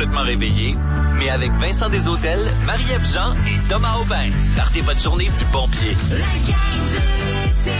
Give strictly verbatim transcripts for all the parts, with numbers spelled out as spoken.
complètement réveillé, mais avec Vincent Desautels, Marie-Ève Jean et Thomas Aubin. Partez votre journée du bon pied. La gang de l'été.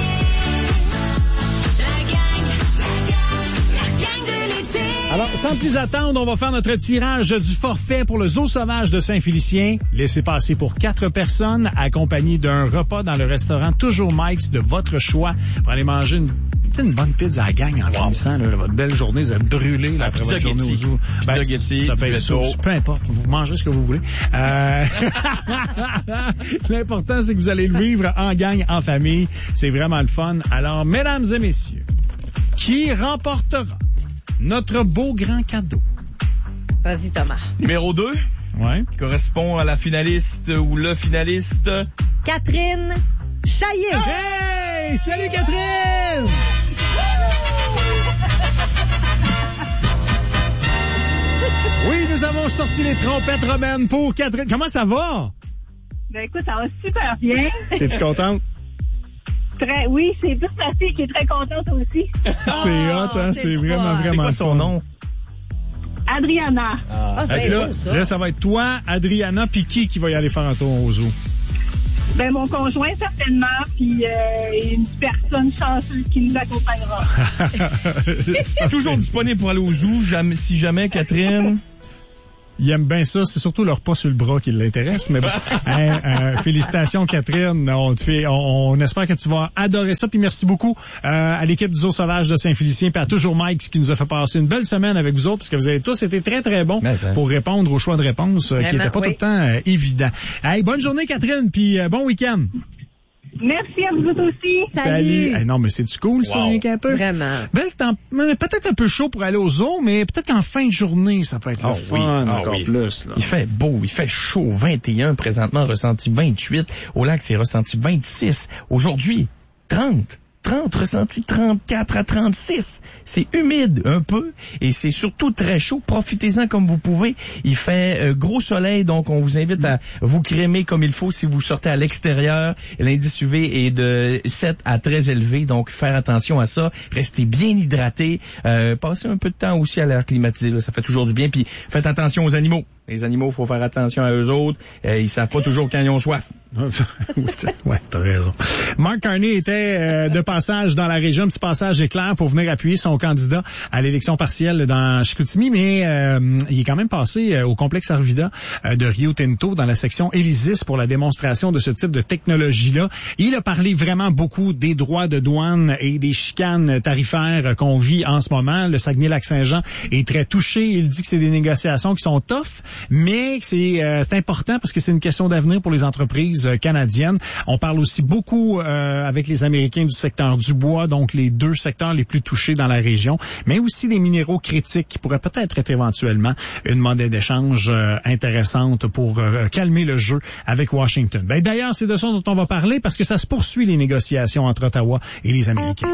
La gang, la gang, la gang de l'été. Alors, sans plus attendre, on va faire notre tirage du forfait pour le Zoo Sauvage de Saint-Félicien. Laissez passer pour quatre personnes, accompagnées d'un repas dans le restaurant Toujours Mike's de votre choix pour aller manger une, une bonne pizza à la gang en wow. finissant là, votre belle journée. Vous êtes brûlés là, après votre journée au Zoo. Ben, Getty, ça peut être sauce, peu importe. Vous mangez ce que vous voulez. Euh... L'important, c'est que vous allez le vivre en gang, en famille. C'est vraiment le fun. Alors, mesdames et messieurs, qui remportera notre beau grand cadeau? Vas-y, Thomas. Numéro deux. Ouais. Qui correspond à la finaliste ou le finaliste. Catherine Chaillet. Hey! Salut, Catherine! Oui, nous avons sorti les trompettes romaines pour Catherine. Comment ça va? Ben écoute, ça va super bien. T'es-tu contente? Très, oui, c'est plus ma fille qui est très contente aussi. C'est hot, hein? c'est C'est vraiment, fun. vraiment C'est quoi son fun. nom? Adriana. Ah, c'est Fait que là, beau, ça. là, ça va être toi, Adriana, puis qui qui va y aller faire un tour au zoo? Ben mon conjoint certainement, puis euh, une personne chanceuse qui nous accompagnera. Toujours disponible pour aller au zoo, jamais, si jamais, Catherine. Il aime bien ça, c'est surtout leur pas sur le bras qui l'intéresse, mais bon. Hein, euh, félicitations Catherine, on te fait, on, on espère que tu vas adorer ça, puis merci beaucoup euh, à l'équipe du Zoo Sauvage de Saint-Félicien, puis à Toujours Mike qui nous a fait passer une belle semaine avec vous autres, parce que vous avez tous été très très bons pour répondre aux choix de réponse euh, qui n'étaient pas oui. tout le temps euh, évidents. Hey, bonne journée Catherine, puis euh, bon week-end. Merci à vous autres aussi. Salut. Hey, non, mais c'est-tu cool ça, Wow. rien qu'un peu? Vraiment. Belle temp- peut-être un peu chaud pour aller au zoo, mais peut-être en fin de journée, ça peut être Ah le oui, fun ah encore oui. plus. Là. Il fait beau, il fait chaud, vingt et un, présentement ressenti vingt-huit. Au lac, c'est ressenti vingt-six. Aujourd'hui, trente. trente, ressenti trente-quatre à trente-six. C'est humide un peu et c'est surtout très chaud. Profitez-en comme vous pouvez. Il fait euh, gros soleil, donc on vous invite à vous crémer comme il faut si vous sortez à l'extérieur. L'indice U V est de sept à très élevé, donc faire attention à ça. Restez bien hydraté. Euh, passez un peu de temps aussi à l'air climatisé, là, ça fait toujours du bien. Puis faites attention aux animaux. Les animaux, faut faire attention à eux autres. Euh, ils savent pas toujours quand ils ont soif. Ouais, t'as raison. Mark Carney était euh, de passage dans la région, un petit passage éclair pour venir appuyer son candidat à l'élection partielle dans Chicoutimi, mais euh, il est quand même passé euh, au complexe Arvida euh, de Rio Tinto dans la section Elysis pour la démonstration de ce type de technologie-là. Il a parlé vraiment beaucoup des droits de douane et des chicanes tarifaires qu'on vit en ce moment. Le Saguenay-Lac-Saint-Jean est très touché. Il dit que c'est des négociations qui sont tough, mais c'est euh, important parce que c'est une question d'avenir pour les entreprises euh, canadiennes. On parle aussi beaucoup euh, avec les Américains du secteur du bois, donc les deux secteurs les plus touchés dans la région, mais aussi des minéraux critiques qui pourraient peut-être être éventuellement une monnaie d'échange euh, intéressante pour euh, calmer le jeu avec Washington. Ben, d'ailleurs, c'est de ça dont on va parler parce que ça se poursuit les négociations entre Ottawa et les Américains.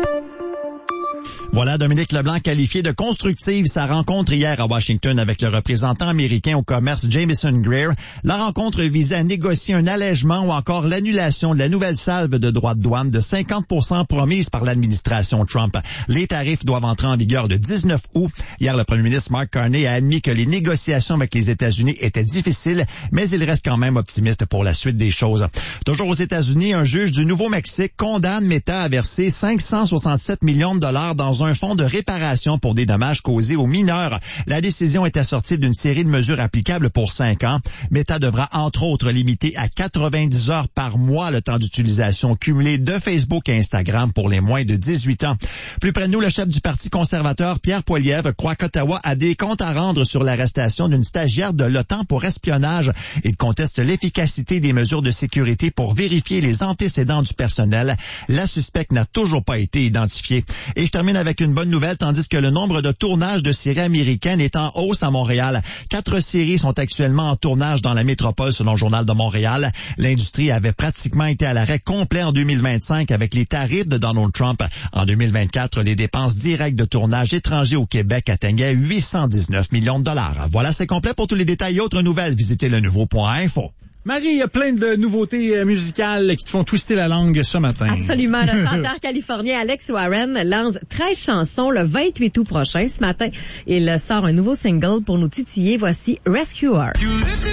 Voilà Dominique Leblanc qualifié de constructive sa rencontre hier à Washington avec le représentant américain au commerce Jamieson Greer. La rencontre visait à négocier un allègement ou encore l'annulation de la nouvelle salve de droits de douane de cinquante pour cent promise par l'administration Trump. Les tarifs doivent entrer en vigueur le dix-neuf août. Hier, le premier ministre Mark Carney a admis que les négociations avec les États-Unis étaient difficiles, mais il reste quand même optimiste pour la suite des choses. Toujours aux États-Unis, un juge du Nouveau-Mexique condamne Meta à verser cinq cent soixante-sept millions de dollars dans un fonds de réparation pour des dommages causés aux mineurs. La décision est assortie d'une série de mesures applicables pour cinq ans. Meta devra entre autres limiter à quatre-vingt-dix heures par mois le temps d'utilisation cumulé de Facebook et Instagram pour les moins de dix-huit ans. Plus près de nous, le chef du Parti conservateur, Pierre Poilievre, croit qu'Ottawa a des comptes à rendre sur l'arrestation d'une stagiaire de l'OTAN pour espionnage. Il conteste l'efficacité des mesures de sécurité pour vérifier les antécédents du personnel. La suspecte n'a toujours pas été identifiée. Et je termine avec une bonne nouvelle, tandis que le nombre de tournages de séries américaines est en hausse à Montréal. Quatre séries sont actuellement en tournage dans la métropole, selon le Journal de Montréal. L'industrie avait pratiquement été à l'arrêt complet en deux mille vingt-cinq avec les tarifs de Donald Trump. En deux mille vingt-quatre, les dépenses directes de tournage étrangers au Québec atteignaient huit cent dix-neuf millions de dollars. Voilà, c'est complet. Pour tous les détails et autres nouvelles, visitez le nouveau point info. Marie, il y a plein de nouveautés euh, musicales qui te font twister la langue ce matin. Absolument. Le chanteur californien Alex Warren lance treize chansons le vingt-huit août prochain. Ce matin, il sort un nouveau single pour nous titiller. Voici Rescuer.